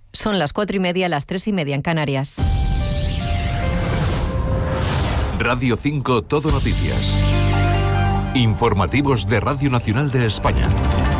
Son las 4:30, las 3:30 en Canarias. Radio 5 Todo Noticias. Informativos de Radio Nacional de España.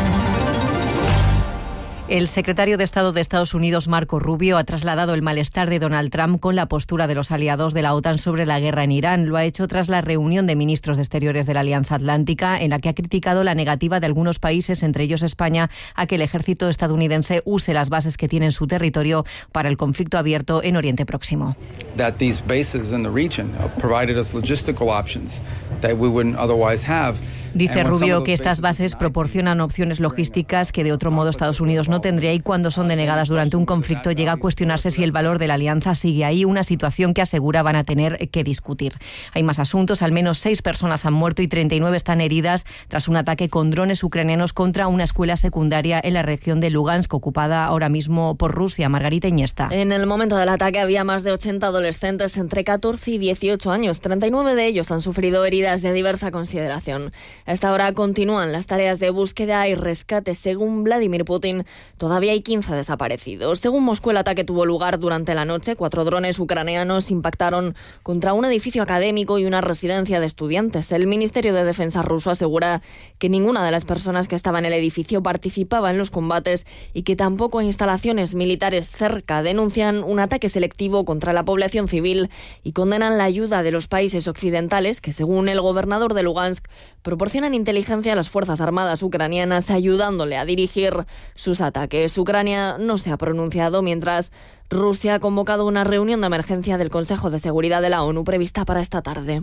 El secretario de Estado de Estados Unidos, Marco Rubio, ha trasladado el malestar de Donald Trump con la postura de los aliados de la OTAN sobre la guerra en Irán. Lo ha hecho tras la reunión de ministros de Exteriores de la Alianza Atlántica, en la que ha criticado la negativa de algunos países, entre ellos España, a que el ejército estadounidense use las bases que tiene en su territorio para el conflicto abierto en Oriente Próximo. That these bases in the region provided us logistical options that we wouldn't otherwise have. Dice Rubio que estas bases proporcionan opciones logísticas que de otro modo Estados Unidos no tendría, y cuando son denegadas durante un conflicto llega a cuestionarse si el valor de la alianza sigue ahí, una situación que asegura van a tener que discutir. Hay más asuntos. Al menos 6 personas han muerto y 39 están heridas tras un ataque con drones ucranianos contra una escuela secundaria en la región de Lugansk, ocupada ahora mismo por Rusia. Margarita Iniesta. En el momento del ataque había más de 80 adolescentes entre 14 y 18 años. 39 de ellos han sufrido heridas de diversa consideración. A esta hora continúan las tareas de búsqueda y rescate. Según Vladimir Putin, todavía hay 15 desaparecidos. Según Moscú, el ataque tuvo lugar durante la noche. 4 drones ucranianos impactaron contra un edificio académico y una residencia de estudiantes. El Ministerio de Defensa ruso asegura que ninguna de las personas que estaban en el edificio participaba en los combates y que tampoco hay instalaciones militares cerca. Denuncian un ataque selectivo contra la población civil y condenan la ayuda de los países occidentales que, según el gobernador de Lugansk, proporcionan inteligencia a las Fuerzas Armadas ucranianas, ayudándole a dirigir sus ataques. Ucrania no se ha pronunciado, mientras Rusia ha convocado una reunión de emergencia del Consejo de Seguridad de la ONU prevista para esta tarde.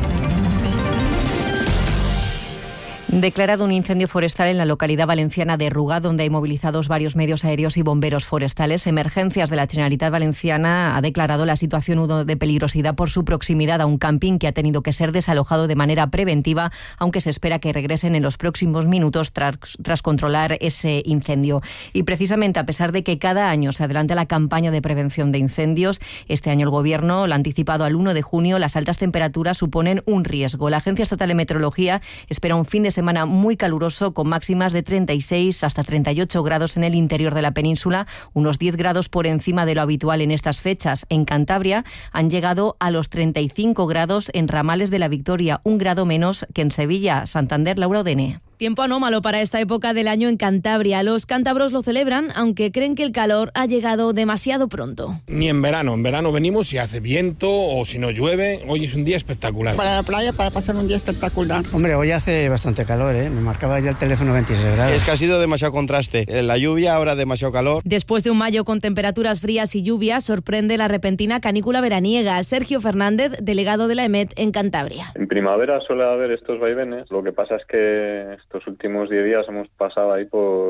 Declarado un incendio forestal en la localidad valenciana de Ruga, donde hay movilizados varios medios aéreos y bomberos forestales. Emergencias de la Generalitat Valenciana ha declarado la situación de peligrosidad por su proximidad a un camping que ha tenido que ser desalojado de manera preventiva, aunque se espera que regresen en los próximos minutos tras controlar ese incendio. Y precisamente, a pesar de que cada año se adelanta la campaña de prevención de incendios, este año el Gobierno lo ha anticipado al 1 de junio. Las altas temperaturas suponen un riesgo. La Agencia Estatal de Meteorología espera un fin de semana muy caluroso, con máximas de 36 hasta 38 grados en el interior de la península, unos 10 grados por encima de lo habitual en estas fechas. En Cantabria han llegado a los 35 grados en Ramales de la Victoria, 1 grado menos que en Sevilla. Santander, Laura Odene. Tiempo anómalo para esta época del año en Cantabria. Los cántabros lo celebran, aunque creen que el calor ha llegado demasiado pronto. Ni en verano venimos y hace viento o si no llueve. Hoy es un día espectacular. Para la playa, para pasar un día espectacular. Hombre, hoy hace bastante calor, me marcaba ya el teléfono 26 grados. Es que ha sido demasiado contraste. La lluvia, ahora demasiado calor. Después de un mayo con temperaturas frías y lluvias, sorprende la repentina canícula veraniega. Sergio Fernández, delegado de la EMET en Cantabria. En primavera suele haber estos vaivenes. Lo que pasa es que estos últimos 10 días hemos pasado ahí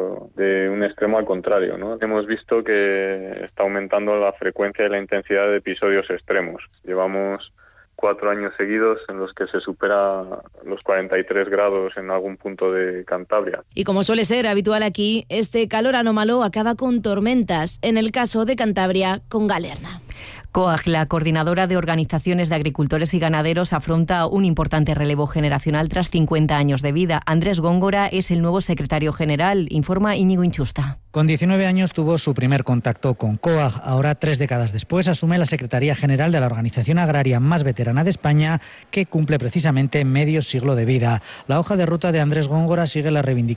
de un extremo al contrario, ¿no? Hemos visto que está aumentando la frecuencia y la intensidad de episodios extremos. Llevamos 4 años seguidos en los que se supera los 43 grados en algún punto de Cantabria. Y como suele ser habitual aquí, este calor anómalo acaba con tormentas, en el caso de Cantabria, con Galerna. COAG, la coordinadora de organizaciones de agricultores y ganaderos, afronta un importante relevo generacional tras 50 años de vida. Andrés Góngora es el nuevo secretario general, informa Íñigo Inchusta. Con 19 años tuvo su primer contacto con COAG. Ahora, 3 décadas después, asume la Secretaría General de la organización agraria más veterana de España, que cumple precisamente medio siglo de vida. La hoja de ruta de Andrés Góngora sigue la reivindicación